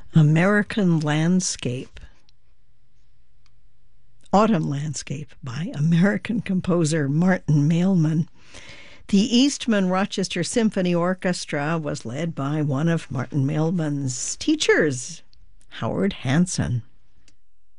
American Landscape. Autumn Landscape by American composer Martin Mailman. The Eastman Rochester Symphony Orchestra was led by one of Martin Mailman's teachers, Howard Hanson.